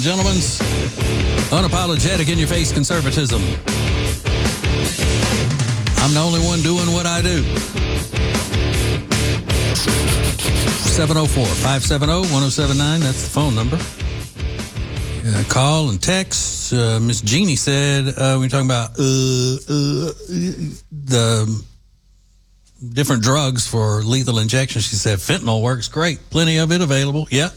Gentlemen's unapologetic in your face conservatism. I'm the only one doing what I do. 704-570-1079. That's the phone number. Call and text. Miss Jeannie said we were talking about the different drugs for lethal injection. She said fentanyl works great. Plenty of it available. Yep.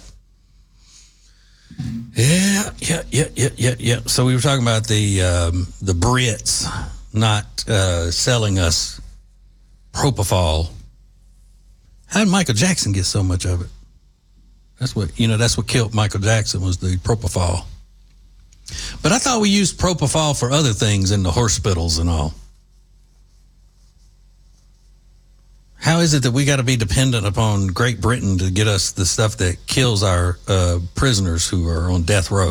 Yeah. So we were talking about the Brits not selling us propofol. How did Michael Jackson get so much of it? That's what killed Michael Jackson was the propofol. But I thought we used propofol for other things in the hospitals and all. How is it that we got to be dependent upon Great Britain to get us the stuff that kills our prisoners who are on death row?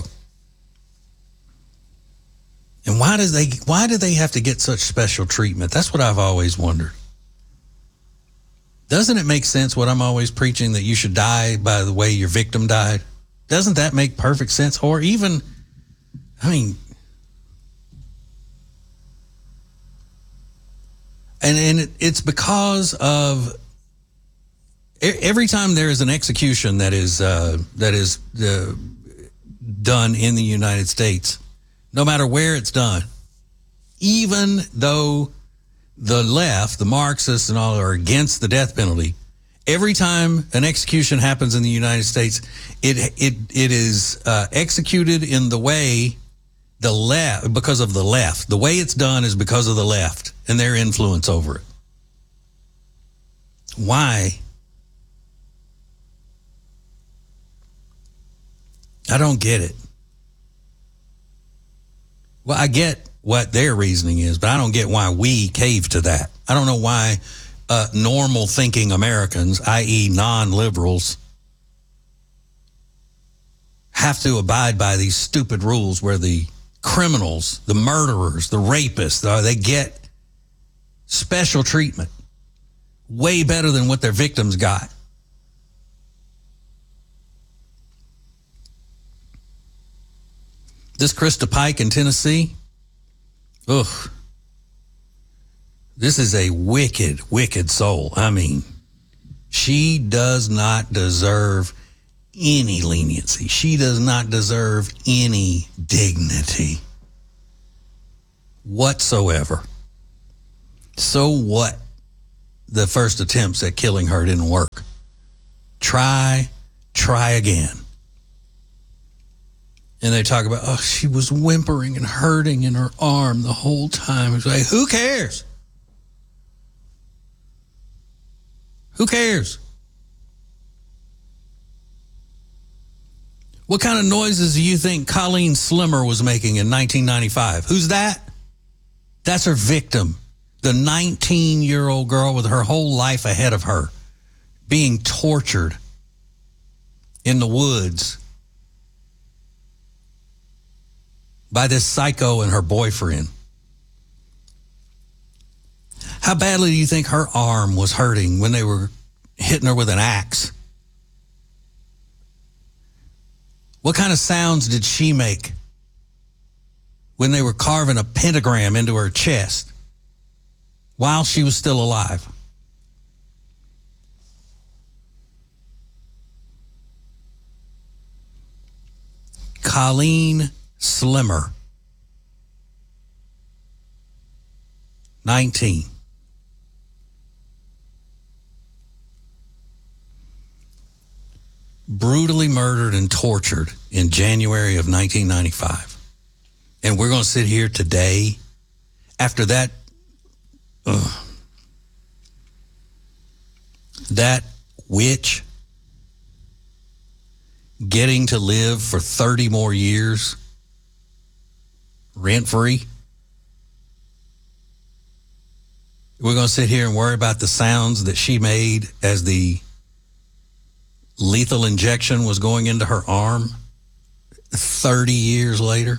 And why do they have to get such special treatment? That's what I've always wondered. Doesn't it make sense what I'm always preaching, that you should die by the way your victim died? Doesn't that make perfect sense? Or even, And it's because of every time there is an execution that is done in the United States, no matter where it's done, even though the left, the Marxists and all, are against the death penalty, every time an execution happens in the United States, it is executed in the way the left, because of the left. The way it's done is because of the left and their influence over it. Why? I don't get it. Well, I get what their reasoning is, but I don't get why we cave to that. I don't know why normal thinking Americans, i.e. non-liberals, have to abide by these stupid rules where the criminals, the murderers, the rapists, they get special treatment way better than what their victims got. This Krista Pike in Tennessee, this is a wicked, wicked soul. I mean, she does not deserve any leniency. She does not deserve any dignity whatsoever. So what? The first attempts at killing her didn't work. Try again. And they talk about, she was whimpering and hurting in her arm the whole time. It's like, who cares? Who cares? What kind of noises do you think Colleen Slimmer was making in 1995? Who's that? That's her victim. The 19-year-old girl with her whole life ahead of her, being tortured in the woods by this psycho and her boyfriend. How badly do you think her arm was hurting when they were hitting her with an axe? What kind of sounds did she make when they were carving a pentagram into her chest while she was still alive? Colleen Slimmer, 19. Brutally murdered and tortured in January of 1995. And we're going to sit here today after that that witch getting to live for 30 more years rent-free. We're going to sit here and worry about the sounds that she made as the lethal injection was going into her arm 30 years later.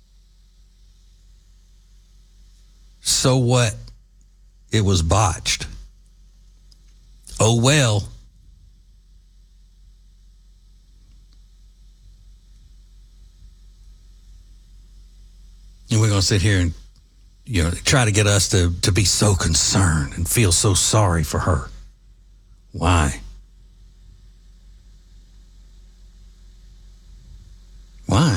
So what? It was botched. Oh well. And we're going to sit here and, try to get us to be so concerned and feel so sorry for her. Why? Why?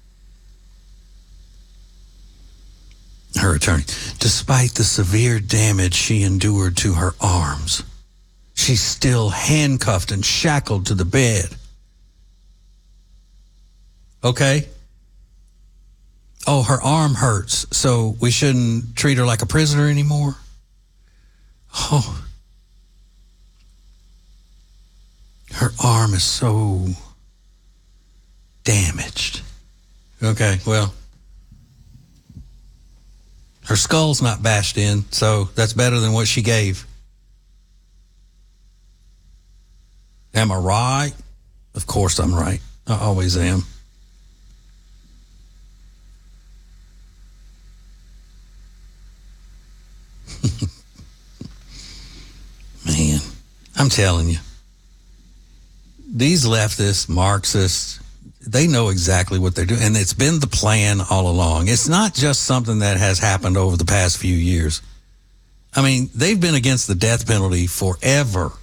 Her attorney. Despite the severe damage she endured to her arms, she's still handcuffed and shackled to the bed. Okay? Oh, her arm hurts, so we shouldn't treat her like a prisoner anymore? Oh. Her arm is so damaged. Okay, well, her skull's not bashed in, so that's better than what she gave. Am I right? Of course I'm right. I always am. Man, I'm telling you, these leftists, Marxists, they know exactly what they're doing. And it's been the plan all along. It's not just something that has happened over the past few years. I mean, they've been against the death penalty forever.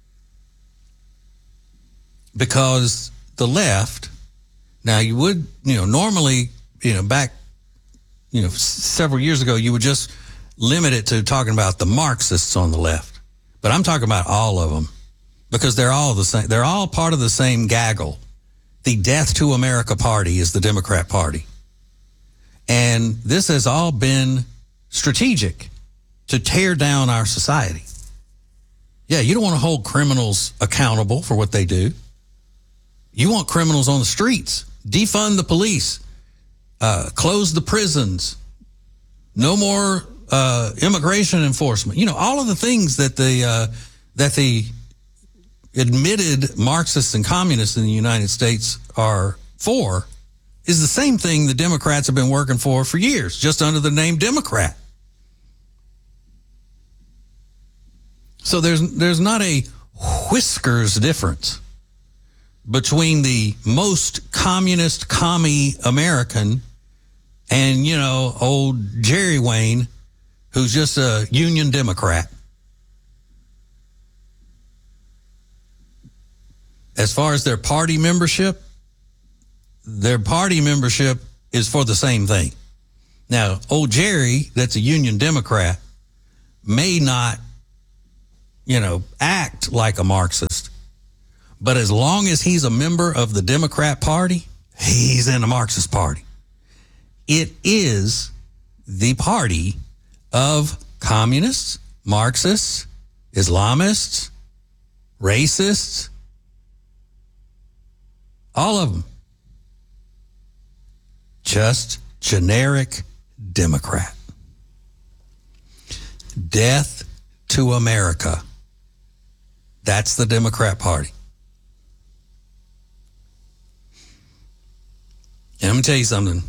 Because the left, now you would, normally, back, several years ago, you would just limit it to talking about the Marxists on the left. But I'm talking about all of them because they're all the same. They're all part of the same gaggle. The Death to America Party is the Democrat Party. And this has all been strategic to tear down our society. Yeah, you don't want to hold criminals accountable for what they do. You want criminals on the streets. Defund the police. Close the prisons. No more immigration enforcement. All of the things that the admitted Marxists and communists in the United States are for is the same thing the Democrats have been working for years, just under the name Democrat. So there's not a whiskers difference between the most communist commie American and, old Jerry Wayne, who's just a union Democrat. As far as their party membership is for the same thing. Now, old Jerry, that's a union Democrat, may not, act like a Marxist. But as long as he's a member of the Democrat Party, he's in the Marxist Party. It is the party of communists, Marxists, Islamists, racists, all of them. Just generic Democrat. Death to America. That's the Democrat Party. And I'm going to tell you something.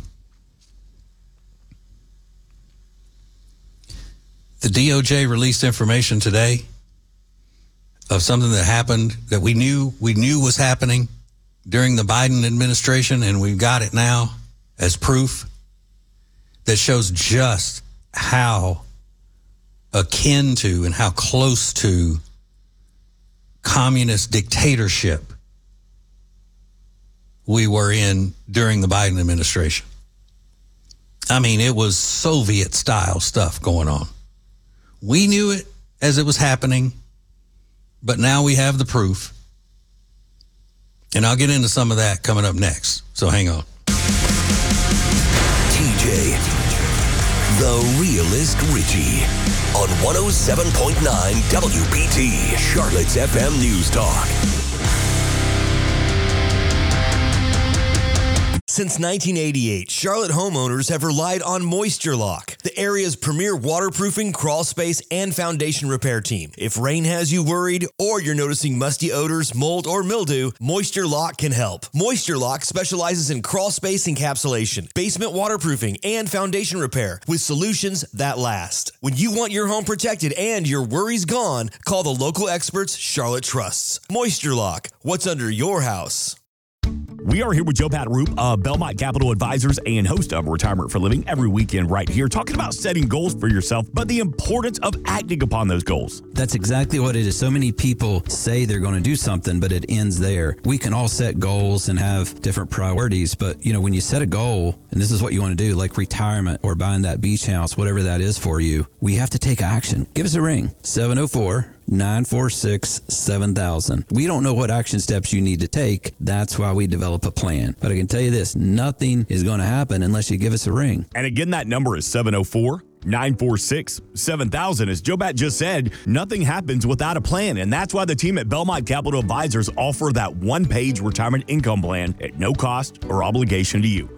The DOJ released information today of something that happened that we knew was happening during the Biden administration, and we've got it now as proof that shows just how akin to and how close to communist dictatorship we were in during the Biden administration. I mean, it was Soviet-style stuff going on. We knew it as it was happening, but now we have the proof. And I'll get into some of that coming up next. So hang on. TJ, the realist Richie, on 107.9 WBT, Charlotte's FM News Talk. Since 1988, Charlotte homeowners have relied on Moisture Lock, the area's premier waterproofing, crawl space, and foundation repair team. If rain has you worried or you're noticing musty odors, mold, or mildew, Moisture Lock can help. Moisture Lock specializes in crawl space encapsulation, basement waterproofing, and foundation repair with solutions that last. When you want your home protected and your worries gone, call the local experts Charlotte trusts. Moisture Lock, what's under your house? We are here with Joe Pataroop of Belmont Capital Advisors and host of Retirement for Living every weekend right here, talking about setting goals for yourself, but the importance of acting upon those goals. That's exactly what it is. So many people say they're going to do something, but it ends there. We can all set goals and have different priorities, but when you set a goal, and this is what you want to do, like retirement or buying that beach house, whatever that is for you, we have to take action. Give us a ring, 704-946-7000. We don't know what action steps you need to take. That's why we develop a plan. But I can tell you this, nothing is going to happen unless you give us a ring. And again, that number is 704-946-7000. As Joe Bat just said, nothing happens without a plan. And that's why the team at Belmont Capital Advisors offer that one-page retirement income plan at no cost or obligation to you.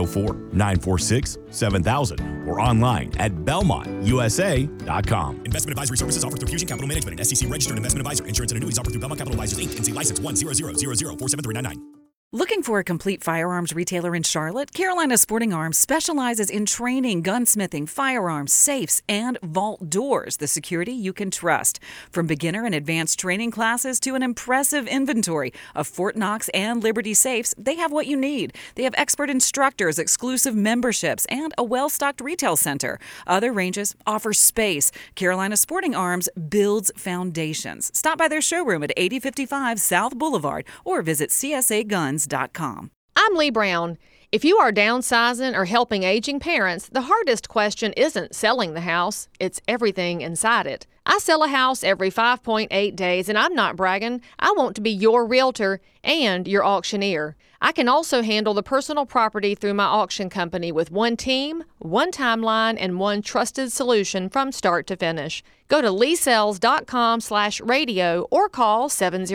704-946-7000 or online at belmontusa.com. Investment advisory services offered through Fusion Capital Management, an SEC registered investment advisor. Insurance and annuities offered through Belmont Capital Advisors, Inc. NC license 10000473999. Looking for a complete firearms retailer in Charlotte? Carolina Sporting Arms specializes in training, gunsmithing, firearms, safes, and vault doors, the security you can trust. From beginner and advanced training classes to an impressive inventory of Fort Knox and Liberty safes, they have what you need. They have expert instructors, exclusive memberships, and a well-stocked retail center. Other ranges offer space. Carolina Sporting Arms builds foundations. Stop by their showroom at 8055 South Boulevard or visit CSAGuns.com. I'm Lee Brown. If you are downsizing or helping aging parents, the hardest question isn't selling the house, it's everything inside it. I sell a house every 5.8 days, and I'm not bragging. I want to be your realtor and your auctioneer. I can also handle the personal property through my auction company with one team, one timeline, and one trusted solution from start to finish. Go to leesells.com/radio or call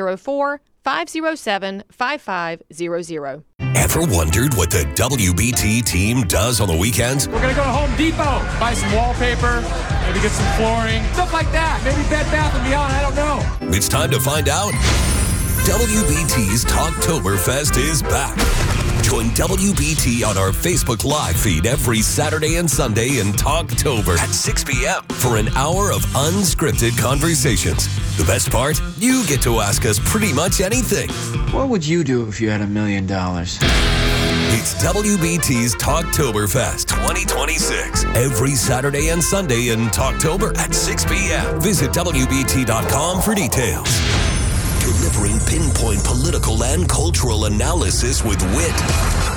704-507-5500. Ever wondered what the WBT team does on the weekends? We're going to go to Home Depot, buy some wallpaper, maybe get some flooring, stuff like that. Maybe Bed Bath & Beyond, I don't know. It's time to find out. WBT's Talktoberfest is back. Join WBT on our Facebook Live feed every Saturday and Sunday in Talktober at 6 p.m. for an hour of unscripted conversations. The best part? You get to ask us pretty much anything. What would you do if you had $1 million? It's WBT's Talktoberfest 2026. Every Saturday and Sunday in Talktober at 6 p.m. Visit WBT.com for details. Delivering pinpoint political and cultural analysis with wit